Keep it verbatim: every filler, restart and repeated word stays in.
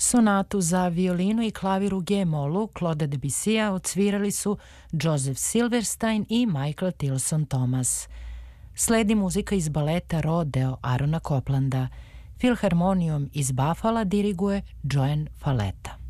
Sonatu za violinu i klavir u G-molu Claude Debussya odsvirali su Joseph Silverstein i Michael Tilson Thomas. Sledi muzika iz baleta Rodeo Arona Coplanda. Filharmonijom iz Buffala diriguje Joan Falletta.